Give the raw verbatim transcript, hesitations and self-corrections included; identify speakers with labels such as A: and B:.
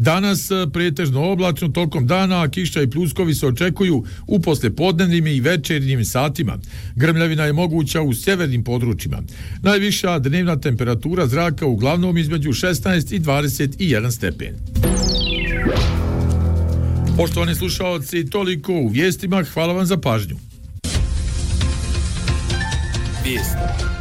A: Danas pretežno oblačno tokom dana, a kiša i pljuskovi se očekuju u poslijepodnevnim i večernjim satima. Grmljavina je moguća u sjevernim područjima. Najviša dnevna temperatura zraka uglavnom između šesnaest i dvadeset jedan stepen. Poštovani slušaoci, toliko u vijestima. Hvala vam za pažnju.
B: Vijesti.